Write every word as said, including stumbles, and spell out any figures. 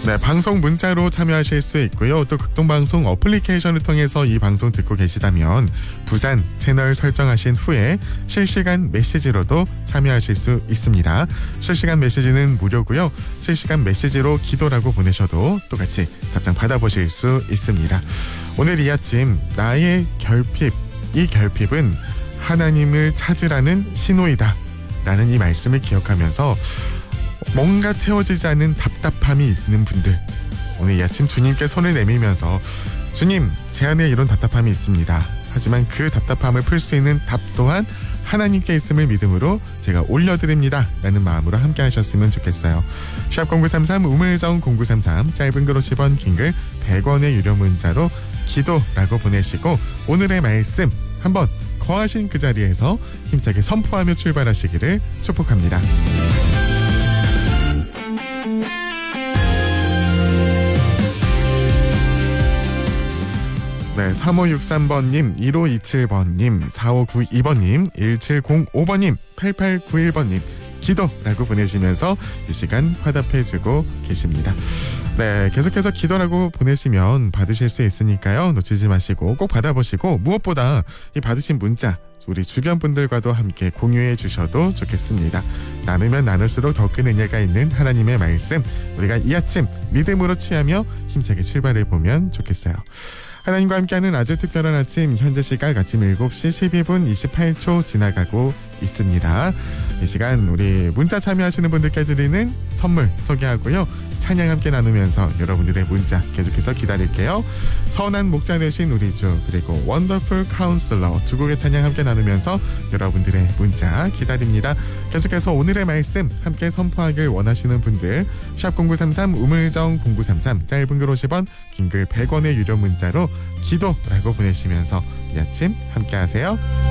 네, 방송 문자로 참여하실 수 있고요. 또 극동방송 어플리케이션을 통해서 이 방송 듣고 계시다면 부산 채널 설정하신 후에 실시간 메시지로도 참여하실 수 있습니다. 실시간 메시지는 무료고요. 실시간 메시지로 기도라고 보내셔도 똑같이 답장 받아보실 수 있습니다. 오늘 이 아침 나의 결핍, 이 결핍은 하나님을 찾으라는 신호이다 라는 이 말씀을 기억하면서 뭔가 채워지지 않는 답답함이 있는 분들, 오늘 이 아침 주님께 손을 내밀면서 주님, 제 안에 이런 답답함이 있습니다. 하지만 그 답답함을 풀 수 있는 답 또한 하나님께 있음을 믿음으로 제가 올려드립니다 라는 마음으로 함께 하셨으면 좋겠어요. 샵 공구삼삼 우물정 공구삼삼, 짧은 글 오십 원, 긴 글 백 원의 유료 문자로 기도라고 보내시고 오늘의 말씀 한번 거하신 그 자리에서 힘차게 선포하며 출발하시기를 축복합니다. 네, 삼오육삼 번님, 일오이칠 번님, 사오구이 번님, 일칠공오 번님, 팔팔구일 번님 기도라고 보내시면서 이 시간 화답해주고 계십니다. 네, 계속해서 기도라고 보내시면 받으실 수 있으니까요. 놓치지 마시고 꼭 받아보시고 무엇보다 이 받으신 문자 우리 주변 분들과도 함께 공유해 주셔도 좋겠습니다. 나누면 나눌수록 더 큰 은혜가 있는 하나님의 말씀, 우리가 이 아침 믿음으로 취하며 힘차게 출발해 보면 좋겠어요. 하나님과 함께하는 아주 특별한 아침, 현재 시각 아침 일곱 시 십이 분 이십팔 초 지나가고 있습니다. 이 시간 우리 문자 참여하시는 분들께 드리는 선물 소개하고요. 찬양 함께 나누면서 여러분들의 문자 계속해서 기다릴게요. 선한 목자 되신 우리 주, 그리고 원더풀 카운슬러 두 곡의 찬양 함께 나누면서 여러분들의 문자 기다립니다. 계속해서 오늘의 말씀 함께 선포하길 원하시는 분들 샵 공구삼삼 우물정 공구삼삼, 짧은 글 오십 원, 긴 글 백 원의 유료 문자로 기도라고 보내시면서 이 아침 함께 하세요.